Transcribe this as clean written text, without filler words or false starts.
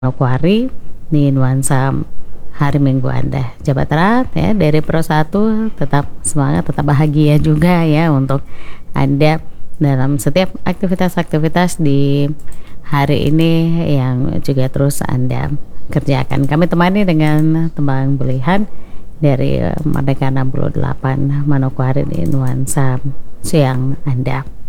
Manokwari di nuansa hari Minggu Anda. Jabat erat ya dari Pro 1, tetap semangat, tetap bahagia juga ya untuk Anda dalam setiap aktivitas-aktivitas di hari ini yang juga terus Anda kerjakan. Kami temani dengan tembang pilihan dari Merdeka 68 Manokwari di nuansa siang Anda.